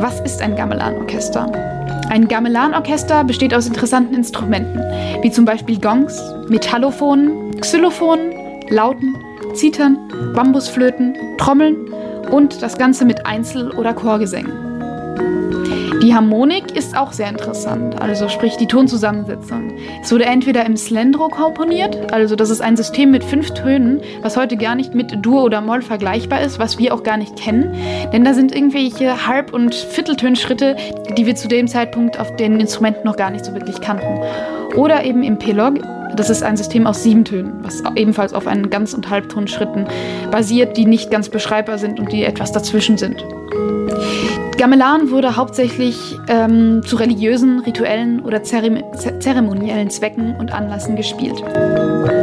Was ist ein Gamelan-Orchester? Ein Gamelan-Orchester besteht aus interessanten Instrumenten, wie zum Beispiel Gongs, Metallophonen, Xylophonen, Lauten, Zithern, Bambusflöten, Trommeln und das Ganze mit Einzel- oder Chorgesängen. Die Harmonik ist auch sehr interessant, also sprich die Tonzusammensetzung. Es wurde entweder im Slendro komponiert, also das ist ein System mit 5 Tönen, was heute gar nicht mit Dur oder Moll vergleichbar ist, was wir auch gar nicht kennen, denn da sind irgendwelche Halb- und Vierteltönschritte, die wir zu dem Zeitpunkt auf den Instrumenten noch gar nicht so wirklich kannten. Oder eben im Pelog, das ist ein System aus 7 Tönen, was ebenfalls auf einen Ganz- und Halbtonschritten basiert, die nicht ganz beschreibbar sind und die etwas dazwischen sind. Gamelan wurde hauptsächlich zu religiösen, rituellen oder zeremoniellen Zwecken und Anlässen gespielt.